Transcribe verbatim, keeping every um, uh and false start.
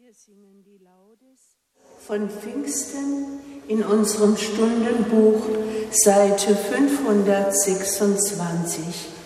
Wir singen die Laudes von Pfingsten in unserem Stundenbuch, Seite fünfhundertsechsundzwanzig.